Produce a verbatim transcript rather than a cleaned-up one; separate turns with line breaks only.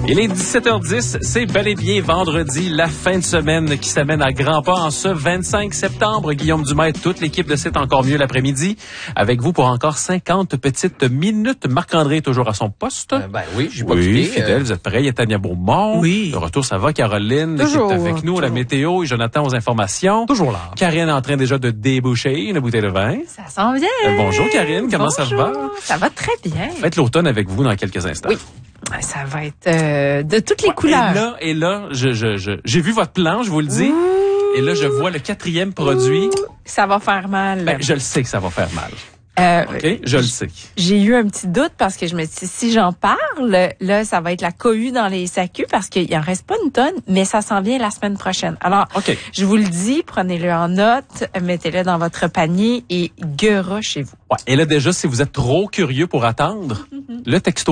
Il est dix-sept heures dix, c'est bel et bien vendredi, la fin de semaine qui s'amène à grands pas en ce vingt-cinq septembre. Guillaume Dumais et toute l'équipe de C'est encore mieux l'après-midi. Avec vous pour encore cinquante petites minutes. Marc-André est toujours à son poste.
Euh, ben oui, j'ai pas
Oui,
quitté.
fidèle,
euh...
vous êtes prêts. Il y a Tania Beaumont.
Oui.
De retour, ça va. Caroline,
Toujours,
qui est avec nous,
toujours.
la météo et Jonathan aux informations.
Toujours là.
Karine est en train déjà de déboucher une bouteille de vin.
Ça sent bien.
Euh, bonjour Karine, comment
Bonjour.
ça va?
Ça va très bien.
Faites l'automne avec vous dans quelques instants.
Oui. Ça va être euh, de toutes les
Ouais,
couleurs.
Et là, et là, je, je, je, j'ai vu votre plan, je vous le dis. Et là, je vois le quatrième produit.
Ça va faire mal.
Ben, je le sais que ça va faire mal.
Euh,
OK? Je le sais.
J'ai eu un petit doute parce que je me suis dit, si j'en parle, là, ça va être la cohue dans les S A Q parce qu'il en reste pas une tonne, mais ça s'en vient la semaine prochaine. Alors,
OK.
je vous le dis, prenez-le en note, mettez-le dans votre panier et gueura chez vous.
Ouais. Et là, déjà, si vous êtes trop curieux pour attendre, le texto